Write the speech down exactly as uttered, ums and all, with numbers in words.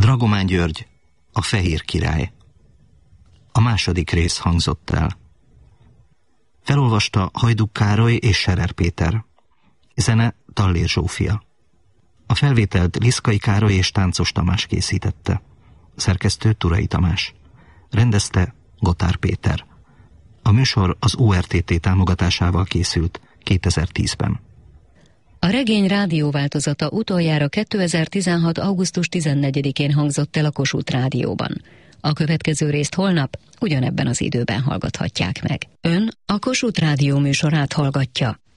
Dragomán György, a Fehér király. A második rész hangzott el. Felolvasta Hajduk Károly és Scherer Péter. Zene Tallér Zsófia. A felvételt Liszkai Károly és Táncos Tamás készítette. Szerkesztő Turai Tamás. Rendezte Gotár Péter. A műsor az o er té té támogatásával készült kétezer-tízben. A regény rádióváltozata utoljára kétezer-tizenhat. augusztus tizennegyedikén hangzott el a Kossuth Rádióban. A következő részt holnap ugyanebben az időben hallgathatják meg. Ön a Kossuth Rádió műsorát hallgatja.